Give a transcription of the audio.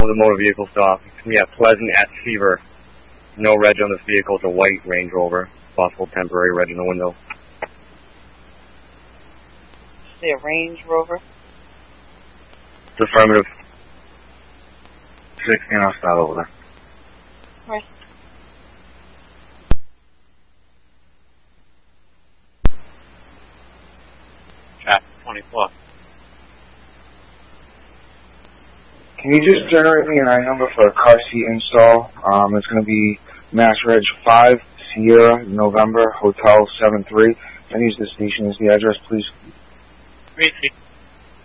the motor vehicle stop. Yeah, Pleasant at Seaver. No reg on this vehicle. It's a white Range Rover. Possible temporary reg in the window. Is it a Range Rover? It's affirmative. 16, I'll start over there. Right. Traffic 24. Can you just generate me an I number for a car seat install? It's going to be Mass Reg 5, Sierra, November, Hotel 73. I use the station as the address, please. 3